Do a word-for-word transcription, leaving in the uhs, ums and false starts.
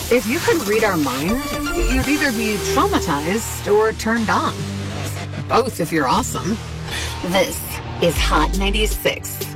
If you could read our mind, you'd either be traumatized or turned on. Both if you're awesome. This is Hot ninety-six.